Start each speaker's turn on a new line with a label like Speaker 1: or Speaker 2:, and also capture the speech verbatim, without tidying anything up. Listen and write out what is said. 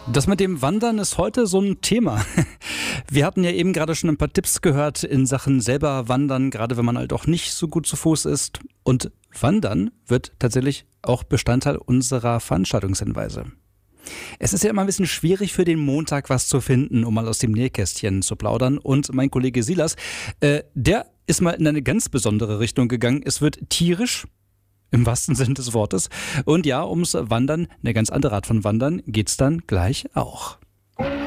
Speaker 1: Das mit dem Wandern ist heute so ein Thema. Wir hatten ja eben gerade schon ein paar Tipps gehört in Sachen selber wandern, gerade wenn man halt auch nicht so gut zu Fuß ist. Und Wandern wird tatsächlich auch Bestandteil unserer Veranstaltungshinweise. Es ist ja immer ein bisschen schwierig für den Montag was zu finden, um mal aus dem Nähkästchen zu plaudern. Und mein Kollege Silas, äh, der ist mal in eine ganz besondere Richtung gegangen. Es wird tierisch. Im wahrsten Sinne des Wortes. Und ja, ums Wandern, eine ganz andere Art von Wandern, geht's dann gleich auch.